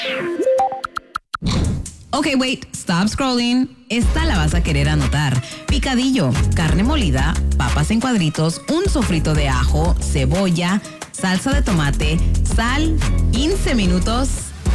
Ok, wait, stop scrolling. Esta la vas a querer anotar. Picadillo, carne molida, papas en cuadritos, un sofrito de ajo, cebolla, salsa de tomate, sal, 15 minutos